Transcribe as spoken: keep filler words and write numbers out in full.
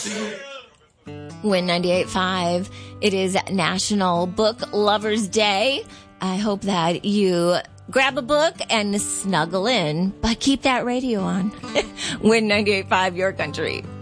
Win ninety-eight point five. It is National Book Lovers Day. I hope that you grab a book and snuggle in, but keep that radio on. Win ninety-eight point five, your country.